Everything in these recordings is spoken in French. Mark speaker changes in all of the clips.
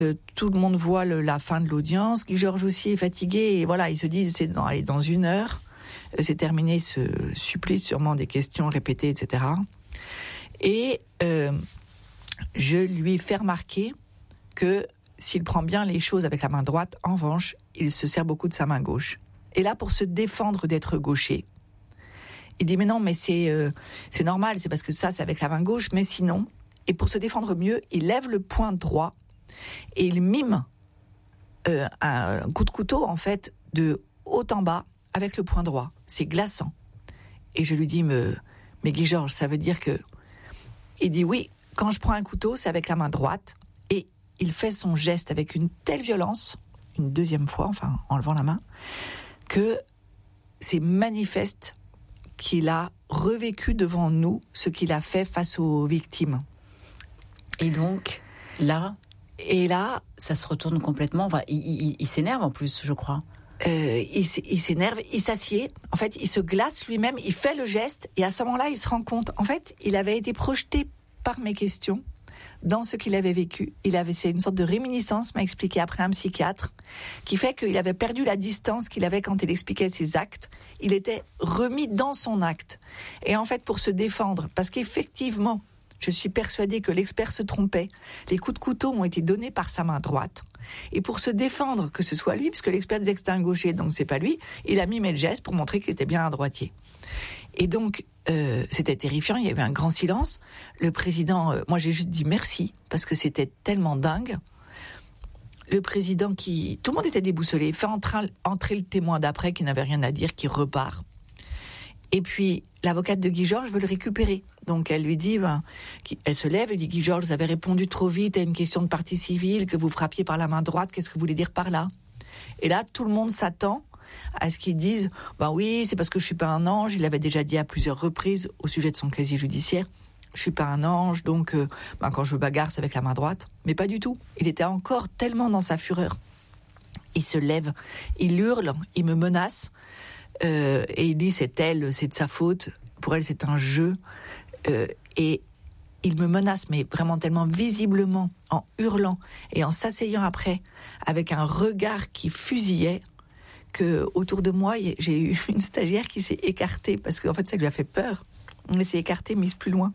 Speaker 1: Tout le monde voit la fin de l'audience. Guy Georges aussi est fatigué. Et voilà, il se dit, dans 1 heure, c'est terminé ce supplice, sûrement des questions répétées, etc. Et je lui fais remarquer que s'il prend bien les choses avec la main droite, en revanche, il se sert beaucoup de sa main gauche. Et là, pour se défendre d'être gaucher, il dit, mais non, mais c'est normal, c'est parce que ça, c'est avec la main gauche, mais sinon... Et pour se défendre mieux, il lève le poing droit et il mime un coup de couteau, en fait, de haut en bas avec le poing droit. C'est glaçant. Et je lui dis, mais Guy Georges, ça veut dire que... Il dit, oui, quand je prends un couteau, c'est avec la main droite. Et il fait son geste avec une telle violence, une deuxième fois, enfin, en levant la main, que c'est manifeste qu'il a revécu devant nous ce qu'il a fait face aux victimes.
Speaker 2: Et donc, là, ça se retourne complètement. Enfin, il s'énerve en plus, je crois.
Speaker 1: Il s'énerve, il s'assied. En fait, il se glace lui-même, il fait le geste. Et à ce moment-là, il se rend compte. En fait, il avait été projeté par mes questions dans ce qu'il avait vécu. C'est une sorte de réminiscence, m'a expliqué après un psychiatre, qui fait qu'il avait perdu la distance qu'il avait quand il expliquait ses actes. Il était remis dans son acte. Et en fait, pour se défendre, parce qu'effectivement, je suis persuadée que l'expert se trompait. Les coups de couteau ont été donnés par sa main droite. Et pour se défendre, que ce soit lui, puisque l'expert disait que c'était un gaucher, donc c'est pas lui, il a mimé le geste pour montrer qu'il était bien un droitier. Et donc, c'était terrifiant, il y a eu un grand silence. Le président, moi j'ai juste dit merci, parce que c'était tellement dingue. Le président tout le monde était déboussolé, fait entrer le témoin d'après qui n'avait rien à dire, qui repart. Et puis, l'avocate de Guy Georges veut le récupérer. Donc, elle lui dit, elle se lève, elle dit, Guy Georges, vous avez répondu trop vite à une question de partie civile, que vous frappiez par la main droite, qu'est-ce que vous voulez dire par là? Et là, tout le monde s'attend à ce qu'ils disent, oui, c'est parce que je suis pas un ange, il l'avait déjà dit à plusieurs reprises au sujet de son casier judiciaire, je suis pas un ange, donc, quand je bagarre, c'est avec la main droite. Mais pas du tout. Il était encore tellement dans sa fureur. Il se lève, il hurle, il me menace, et il dit c'est elle, c'est de sa faute, pour elle c'est un jeu, et il me menace, mais vraiment tellement visiblement, en hurlant et en s'asseyant après avec un regard qui fusillait, que autour de moi j'ai eu une stagiaire qui s'est écartée parce qu'en fait ça lui a fait peur. Elle s'est écartée, mise plus loin,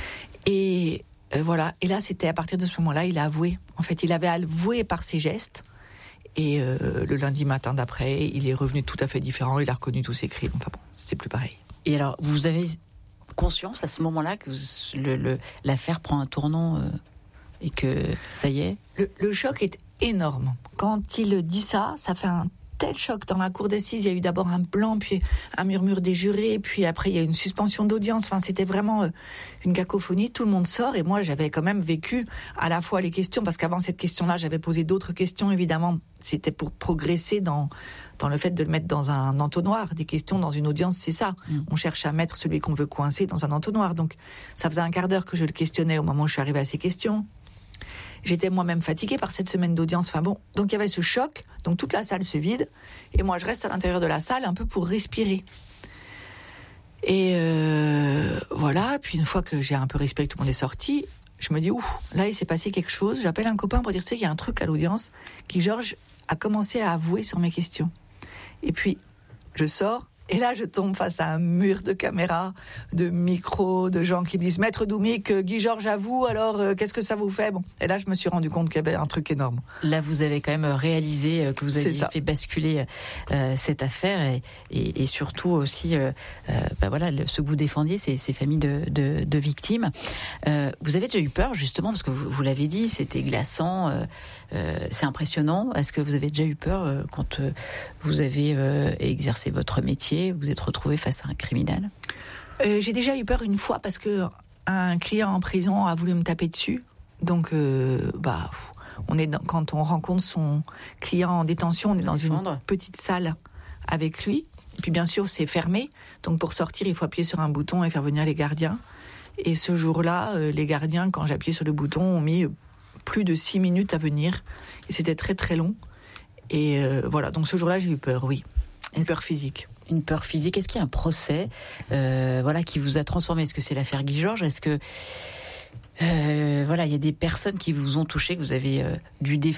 Speaker 1: et voilà. Et là, c'était à partir de ce moment-là, il a avoué. En fait, il avait avoué par ses gestes. Et le lundi matin d'après, il est revenu tout à fait différent. Il a reconnu tous ses crimes. Enfin bon, c'était plus pareil.
Speaker 2: Et alors, vous avez conscience à ce moment-là que l'affaire prend un tournant et que ça y est?
Speaker 1: Le choc est énorme. Quand il dit ça, ça fait un tel choc. Dans la cour d'assises, il y a eu d'abord un blanc, puis un murmure des jurés, puis après il y a eu une suspension d'audience. Enfin, c'était vraiment une cacophonie. Tout le monde sort, et moi j'avais quand même vécu à la fois les questions, parce qu'avant cette question-là, j'avais posé d'autres questions, évidemment. C'était pour progresser dans le fait de le mettre dans un entonnoir. Des questions dans une audience, c'est ça. On cherche à mettre celui qu'on veut coincer dans un entonnoir. Donc ça faisait un quart d'heure que je le questionnais au moment où je suis arrivée à ces questions. J'étais moi-même fatiguée par cette semaine d'audience. Enfin bon, donc il y avait ce choc. Donc toute la salle se vide. Et moi, je reste à l'intérieur de la salle un peu pour respirer. Et voilà. Puis une fois que j'ai un peu respiré, que tout le monde est sorti, je me dis, ouf, là, il s'est passé quelque chose. J'appelle un copain pour dire, tu sais, il y a un truc à l'audience. Guy Georges a commencé à avouer sur mes questions. Et puis, je sors. Et là, je tombe face à un mur de caméras, de micros, de gens qui me disent « Maître Doumic, Guy Georges avoue, alors qu'est-ce que ça vous fait ?» Bon. Et là, je me suis rendu compte qu'il y avait un truc énorme.
Speaker 2: Là, vous avez quand même réalisé que vous aviez fait basculer cette affaire et surtout aussi, ce que vous défendiez, ces familles de victimes. Vous avez déjà eu peur, justement, parce que vous l'avez dit, c'était glaçant, c'est impressionnant. Est-ce que vous avez déjà eu peur quand vous avez exercé votre métier? Vous êtes retrouvé face à un criminel?
Speaker 1: J'ai déjà eu peur une fois parce que un client en prison a voulu me taper dessus. Donc, quand on rencontre son client en détention, on est dans une petite salle avec lui. Et puis, bien sûr, c'est fermé. Donc, pour sortir, il faut appuyer sur un bouton et faire venir les gardiens. Et ce jour-là, les gardiens, quand j'ai appuyé sur le bouton, ont mis plus de 6 minutes à venir. Et c'était très, très long. Et voilà. Donc, ce jour-là, j'ai eu peur, oui. Une peur physique.
Speaker 2: Une peur physique. Est-ce qu'il y a un procès qui vous a transformé? Est-ce que c'est l'affaire Guy Georges? Est-ce que voilà, il y a des personnes qui vous ont touché, que vous avez dû défendre.